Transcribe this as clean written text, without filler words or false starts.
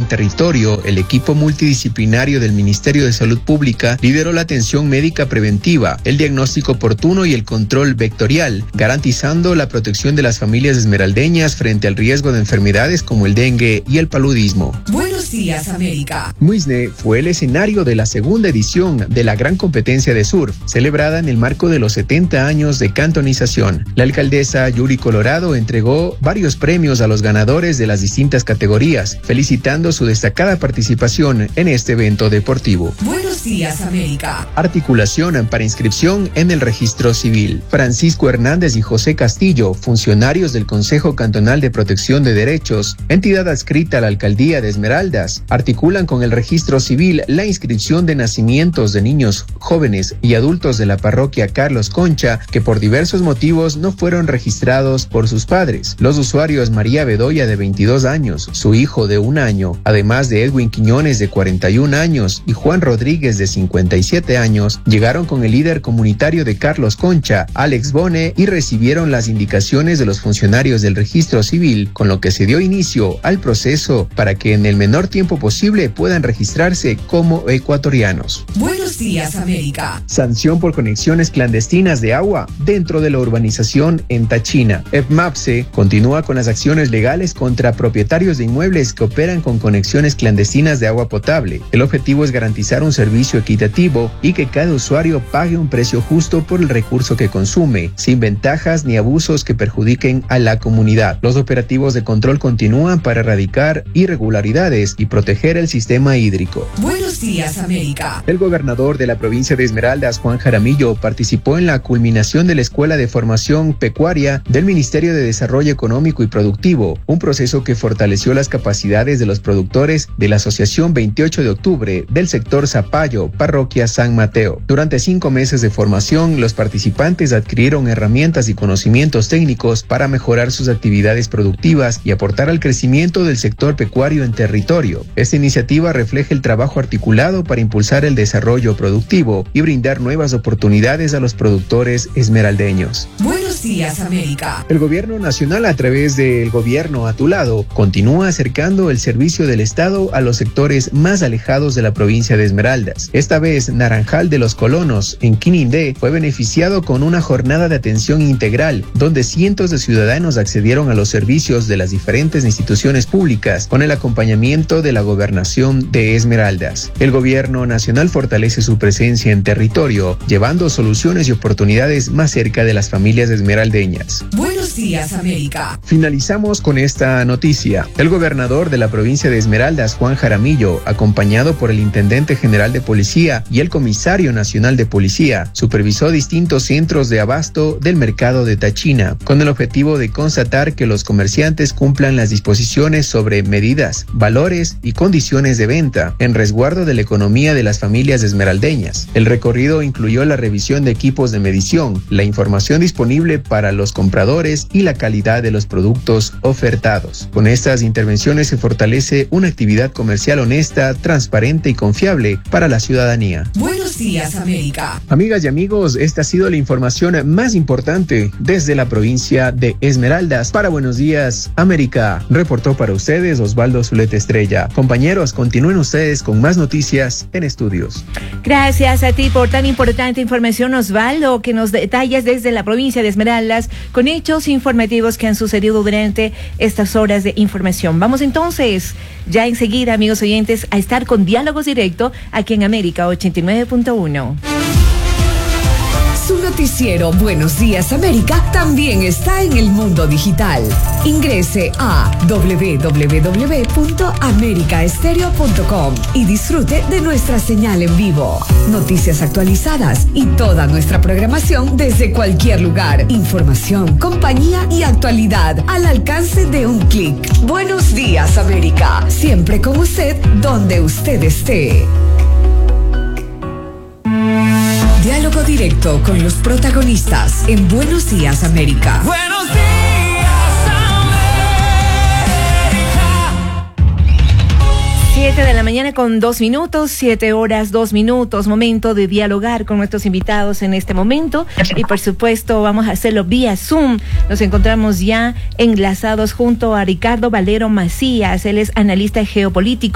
en territorio, el equipo multidisciplinario del Ministerio de Salud Pública lideró la atención médica preventiva, el diagnóstico oportuno y el control vectorial, garantizando la protección de las familias esmeraldeñas frente al riesgo de enfermedades como el dengue y el paludismo. Buenos días, América. Muisne fue el escenario de la segunda edición de la gran competencia de surf, celebrada en el marco de los 70 años de cantonización. La alcaldesa Yuri Colorado entregó varios premios a los ganadores de las distintas categorías, felicitando su destacada participación en este evento deportivo. Buenos días, América. Articulación para inscripción en el registro civil. Francisco Hernández y José Castillo, funcionarios del Consejo Cantonal de Protección de Derechos, entidad adscrita a la alcaldía de Esmeraldas, articulan con el registro civil la inscripción de nacimientos de niños, jóvenes y adultos de la parroquia Carlos Concha que por diversos motivos no fueron registrados por sus padres. Los usuarios María Bedoya, de 22 años, su hijo de 1 año, además de Edwin Quiñones, de 41 años, y Juan Rodríguez, de 57 años, llegaron con el líder comunitario de Carlos Concha, Alex Bone, y recibieron las indicaciones de los funcionarios del registro civil, con lo que se dio inicio al proceso para que en el menor tiempo posible puedan registrarse como ecuatorianos. Buenos días, América. Sanción por conexiones clandestinas de agua dentro de la urbanización en Tachina. EPMAPSE continúa con las acciones legales contra propietarios de inmuebles que operan con conexiones clandestinas de agua potable. El objetivo es garantizar un servicio equitativo y que cada usuario pague un precio justo por el recurso que consume, sin ventajas ni abusos que perjudiquen a la comunidad. Los operativos de control continúan para erradicar irregularidades y proteger el sistema hídrico. Buenos días, América. El gobernador de la provincia de Esmeraldas, Juan Jaramillo, participó en la culminación de la Escuela de Formación Pecuaria del Ministerio de Desarrollo Económico y Productivo, un proceso que fortaleció las capacidades de los productores de la Asociación 28 de Octubre del sector Zapallo, Parroquia San Mateo. Durante 5 meses de formación, los participantes adquirieron herramientas y conocimientos técnicos para mejorar sus actividades productivas y aportar al crecimiento del sector pecuario en territorio. Esta iniciativa refleja el trabajo articulado para impulsar el desarrollo productivo y brindar nuevas oportunidades a los productores esmeraldeños. Buenos días, América. El gobierno nacional, a través del gobierno a tu lado, continúa acercando el servicio del Estado a los sectores más alejados de la provincia de Esmeraldas. Esta vez, Naranjal de los Colonos, en Quinindé, fue beneficiado con una jornada de atención integral, donde cientos de ciudadanos accedieron a los servicios de las diferentes instituciones públicas con el acompañamiento de la gobernación de Esmeraldas. El gobierno nacional fortalece su presencia en territorio, llevando soluciones y oportunidades más cerca de las familias esmeraldeñas. Buenos días, América. Finalizamos con esta noticia. El gobernador de la provincia de Esmeraldas, Juan Jaramillo, acompañado por el intendente general de policía y el comisario nacional de policía, supervisó distintos centros de abasto del mercado de Tachina, con el objetivo de constatar que los comerciantes cumplan las disposiciones sobre medidas, valores y condiciones de venta, en resguardo de la economía de las familias esmeraldeñas. El recorrido incluyó la revisión de equipos de medición, la información disponible para los compradores y la calidad de los productos ofertados. Con estas intervenciones se fortalece una actividad comercial honesta, transparente y confiable para la ciudadanía. Buenos días, América. Amigas y amigos, esta ha sido la información más importante desde la provincia de Esmeraldas. Para Buenos Días, América, reportó para ustedes Osvaldo Zuleta Estrella. Compañeros, continúen ustedes con más noticias en estudios. Gracias a ti por tan importante información, Osvaldo, que nos detallas desde la provincia de Esmeraldas con hechos informativos que han sucedido durante estas horas de información. Vamos entonces, ya enseguida, amigos oyentes, a estar con Diálogos Directo aquí en América 89.1. Su noticiero Buenos Días América también está en el mundo digital. Ingrese a www.americaestereo.com y disfrute de nuestra señal en vivo, noticias actualizadas y toda nuestra programación desde cualquier lugar. Información, compañía y actualidad al alcance de un clic. Buenos Días América, siempre con usted donde usted esté. Diálogo directo con los protagonistas en Buenos Días América. Buenos días América. 7 de la mañana con 2 minutos, 7 horas 2 minutos, momento de dialogar con nuestros invitados en este momento y por supuesto vamos a hacerlo vía Zoom. Nos encontramos ya enlazados junto a Ricardo Valero Macías, él es analista geopolítico